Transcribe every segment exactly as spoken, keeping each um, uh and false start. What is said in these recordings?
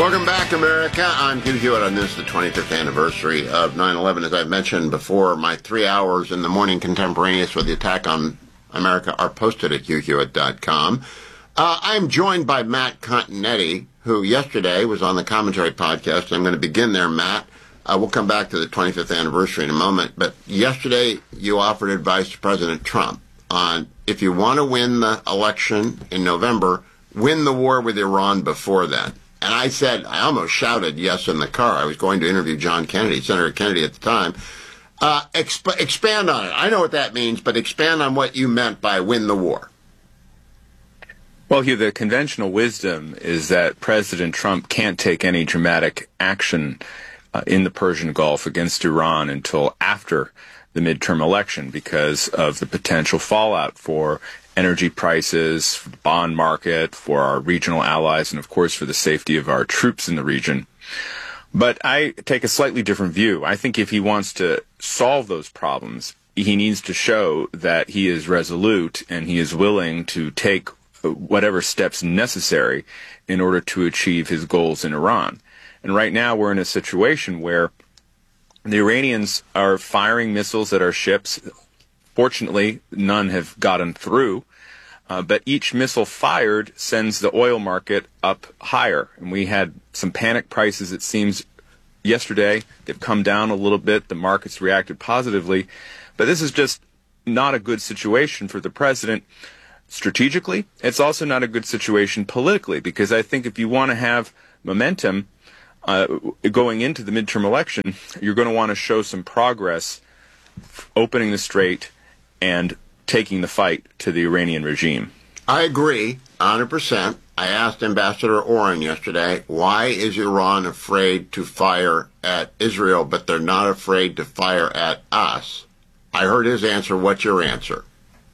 Welcome back, America. I'm Hugh Hewitt on this, the twenty-fifth anniversary of nine eleven. As I mentioned before, my three hours in the morning contemporaneous with the attack on America are posted at hugh hewitt dot com. Uh, I'm joined by Matt Continetti, who yesterday was on the Commentary podcast. I'm going to begin there, Matt. Uh, we'll come back to the twenty-fifth anniversary in a moment. But yesterday, you offered advice to President Trump on if you want to win the election in November, win the war with Iran before then. And I said, I almost shouted yes in the car. I was going to interview John Kennedy, Senator Kennedy at the time. Uh, exp- expand on it. I know what that means, but expand on what you meant by win the war. Well, Hugh, the conventional wisdom is that President Trump can't take any dramatic action uh, in the Persian Gulf against Iran until after the midterm election because of the potential fallout for energy prices, for the bond market, for our regional allies, and of course for the safety of our troops in the region. But I take a slightly different view. I think if he wants to solve those problems, he needs to show that he is resolute and he is willing to take whatever steps necessary in order to achieve his goals in Iran. And right now we're in a situation where the Iranians are firing missiles at our ships. Fortunately, none have gotten through, uh, but each missile fired sends the oil market up higher. And we had some panic prices, it seems, yesterday. They've come down a little bit. The markets reacted positively. But this is just not a good situation for the president strategically. It's also not a good situation politically, because I think if you want to have momentum uh, going into the midterm election, you're going to want to show some progress opening the strait and taking the fight to the Iranian regime. I agree, one hundred percent. I asked Ambassador Oren yesterday, why is Iran afraid to fire at Israel, but they're not afraid to fire at us? I heard his answer. What's your answer?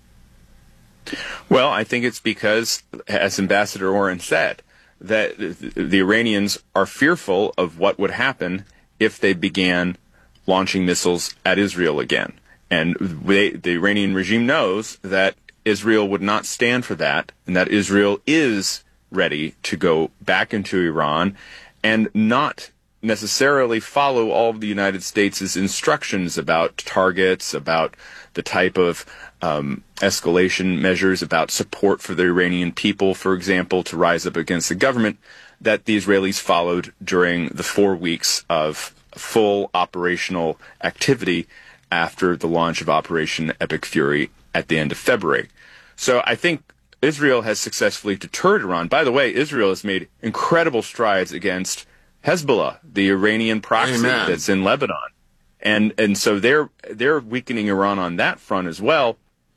Well, I think it's because, as Ambassador Oren said, that the Iranians are fearful of what would happen if they began launching missiles at Israel again. And they, the Iranian regime knows that Israel would not stand for that, and that Israel is ready to go back into Iran and not necessarily follow all of the United States' instructions about targets, about the type of um, escalation measures, about support for the Iranian people, for example, to rise up against the government, that the Israelis followed during the four weeks of full operational activity after the launch of Operation Epic Fury at the end of February. So I think Israel has successfully deterred Iran. By the way, Israel has made incredible strides against Hezbollah, the Iranian proxy Amen. That's in Lebanon. And and so they're they're weakening Iran on that front as well.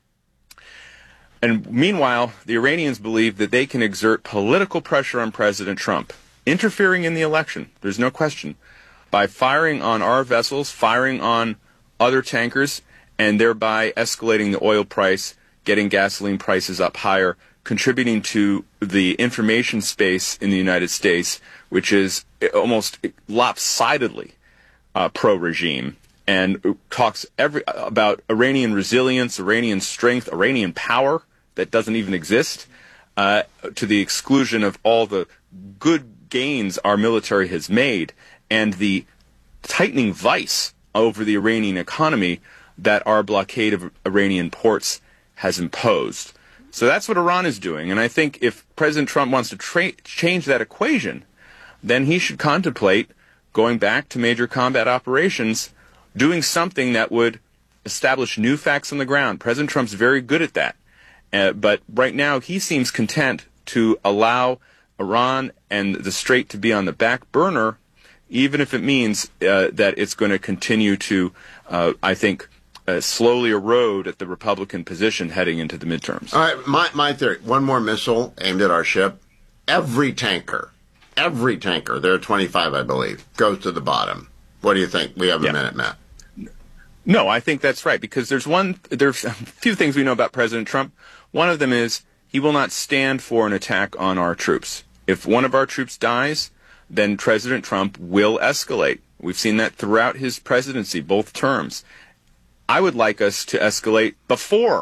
And meanwhile, the Iranians believe that they can exert political pressure on President Trump, interfering in the election, there's no question, by firing on our vessels, firing on other tankers, and thereby escalating the oil price, getting gasoline prices up higher, contributing to the information space in the United States, which is almost lopsidedly uh, pro-regime, and talks every about Iranian resilience, Iranian strength, Iranian power that doesn't even exist, uh, to the exclusion of all the good gains our military has made, and the tightening vice over the Iranian economy that our blockade of Iranian ports has imposed. So that's what Iran is doing. And I think if President Trump wants to tra- change that equation, then he should contemplate going back to major combat operations, doing something that would establish new facts on the ground. President Trump's very good at that. Uh, but right now he seems content to allow Iran and the Strait to be on the back burner, even if it means uh, that it's going to continue to, uh, I think, uh, slowly erode at the Republican position heading into the midterms. All right, my, my theory, one more missile aimed at our ship. Every tanker, every tanker, there are twenty-five, I believe, goes to the bottom. What do you think? We have a yeah. minute, Matt. No, I think that's right, because there's one, there's a few things we know about President Trump. One of them is he will not stand for an attack on our troops. If one of our troops dies, then President Trump will escalate. We've seen that throughout his presidency, both terms. I would like us to escalate before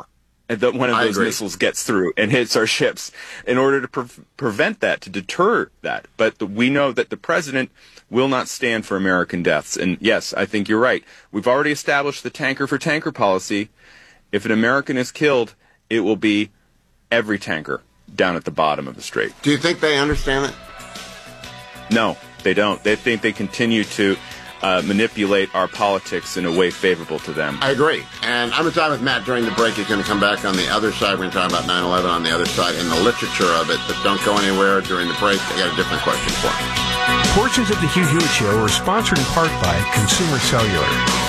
that one of I those agree. missiles gets through and hits our ships in order to pre- prevent that, to deter that. But the, we know that the president will not stand for American deaths. And yes, I think you're right. We've already established the tanker for tanker policy. If an American is killed, it will be every tanker down at the bottom of the strait. Do you think they understand it? No, they don't. They think they continue to uh, manipulate our politics in a way favorable to them. I agree. And I'm going to talk with Matt during the break. He's going to come back on the other side. We're going to talk about nine eleven on the other side and the literature of it. But don't go anywhere during the break. I got a different question for him. Portions of the Hugh Hewitt Show are sponsored in part by Consumer Cellular.